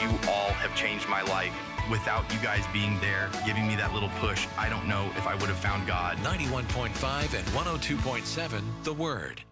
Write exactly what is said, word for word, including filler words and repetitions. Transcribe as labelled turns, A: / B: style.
A: all have changed my life. Without you guys being there, giving me that little push, I don't know if I would have found God.
B: ninety-one point five and one oh two point seven, The Word.